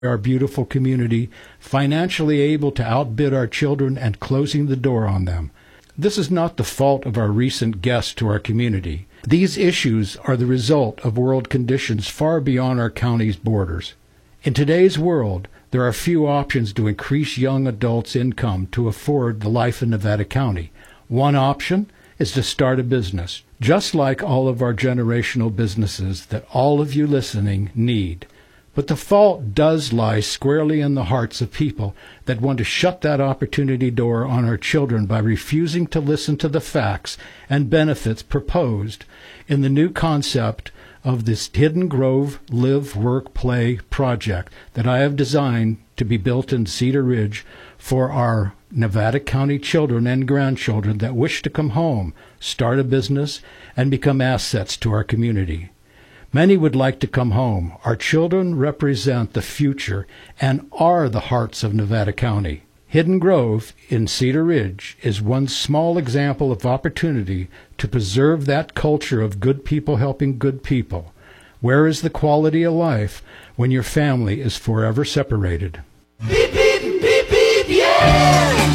our beautiful community, financially able to outbid our children and closing the door on them. This is not the fault of our recent guests to our community. These issues are the result of world conditions far beyond our county's borders. In today's world, there are few options to increase young adults' income to afford the life in Nevada County. One option is to start a business, just like all of our generational businesses that all of you listening need. But the fault does lie squarely in the hearts of people that want to shut that opportunity door on our children by refusing to listen to the facts and benefits proposed in the new concept of this Hidden Grove Live, Work, Play project that I have designed to be built in Cedar Ridge for our Nevada County children and grandchildren that wish to come home, start a business, and become assets to our community. Many would like to come home. Our children represent the future and are the hearts of Nevada County. Hidden Grove in Cedar Ridge is one small example of opportunity to preserve that culture of good people helping good people. Where is the quality of life when your family is forever separated? Beep, beep, beep, beep, yeah!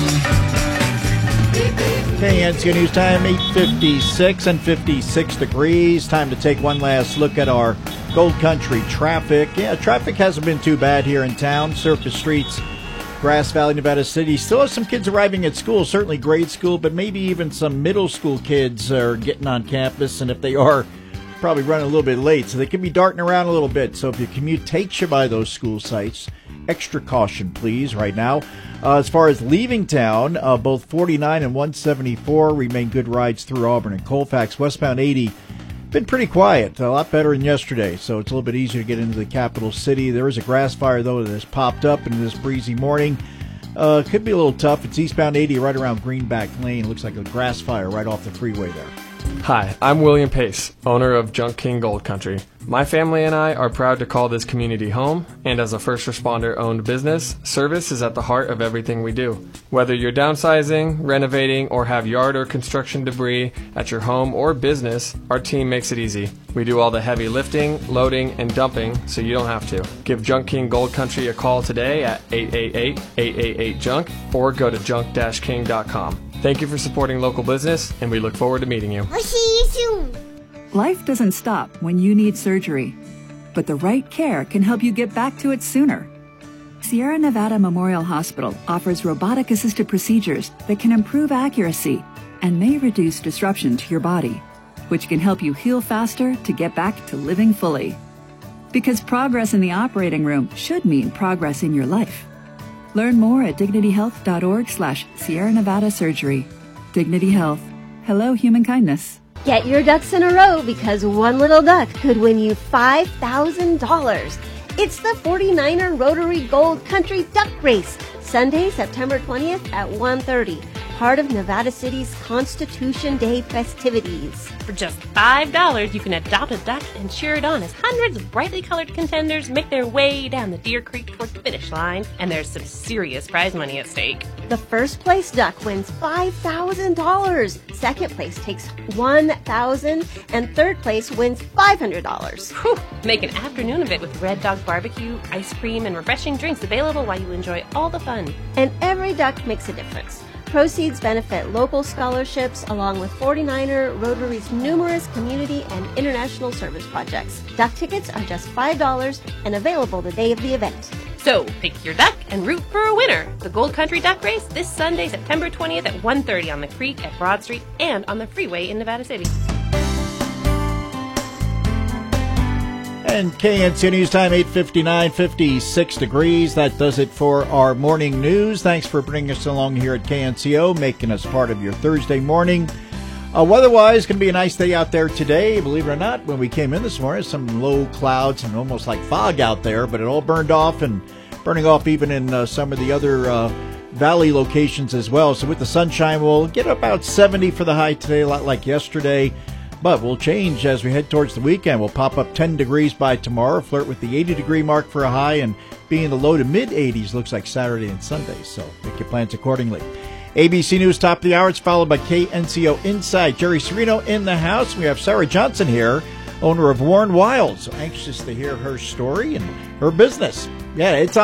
KNCO News Time, 8:56 and 56 degrees. Time to take one last look at our Gold Country traffic. Yeah, traffic hasn't been too bad here in town. Surface streets, Grass Valley, Nevada City. Still have some kids arriving at school, certainly grade school, but maybe even some middle school kids are getting on campus. And if they are, probably running a little bit late, so they can be darting around a little bit. So if your commute takes you by those school sites, extra caution, please, right now. As far as leaving town, both 49 and 174 remain good rides through Auburn and Colfax. Westbound 80, been pretty quiet, a lot better than yesterday, so it's a little bit easier to get into the capital city. There is a grass fire, though, that has popped up in this breezy morning. Could be a little tough. It's eastbound 80 right around Greenback Lane. Looks like a grass fire right off the freeway there. Hi, I'm William Pace, owner of Junk King Gold Country. My family and I are proud to call this community home, and as a first responder-owned business, service is at the heart of everything we do. Whether you're downsizing, renovating, or have yard or construction debris at your home or business, our team makes it easy. We do all the heavy lifting, loading, and dumping, so you don't have to. Give Junk King Gold Country a call today at 888-888-JUNK or go to junk-king.com. Thank you for supporting local business, and we look forward to meeting you. I'll see you soon. Life doesn't stop when you need surgery, but the right care can help you get back to it sooner. Sierra Nevada Memorial Hospital offers robotic-assisted procedures that can improve accuracy and may reduce disruption to your body, which can help you heal faster to get back to living fully. Because progress in the operating room should mean progress in your life. Learn more at dignityhealth.org/Sierra Nevada Surgery. Dignity Health. Hello, human kindness. Get your ducks in a row because one little duck could win you $5,000. It's the 49er Rotary Gold Country Duck Race, Sunday, September 20th at 1:30. Part of Nevada City's Constitution Day festivities. For just $5, you can adopt a duck and cheer it on as hundreds of brightly colored contenders make their way down the Deer Creek toward the finish line, and there's some serious prize money at stake. The first place duck wins $5,000. Second place takes $1,000, and third place wins $500. Whew! Make an afternoon of it with Red Dog Barbecue, ice cream, and refreshing drinks available while you enjoy all the fun. And every duck makes a difference. Proceeds benefit local scholarships along with 49er Rotary's numerous community and international service projects. Duck tickets are just $5 and available the day of the event. So, pick your duck and root for a winner. The Gold Country Duck Race this Sunday, September 20th at 1:30 on the creek at Broad Street and on the freeway in Nevada City. And KNCO News Time, 8:59, 56 degrees. That does it for our morning news. Thanks for bringing us along here at KNCO, making us part of your Thursday morning. Weather-wise, going to be a nice day out there today. Believe it or not, when we came in this morning, some low clouds and almost like fog out there, but it all burned off and burning off even in some of the other valley locations as well. So with the sunshine, we'll get about 70 for the high today, a lot like yesterday. But we'll change as we head towards the weekend. We'll pop up 10 degrees by tomorrow, flirt with the 80-degree mark for a high, and be in the low to mid-80s looks like Saturday and Sunday. So make your plans accordingly. ABC News top of the hour. It's followed by KNCO Inside. Jerry Serino in the house. We have Sarah Johnson here owner of Warren Wild. So anxious to hear her story and her business. Yeah, it's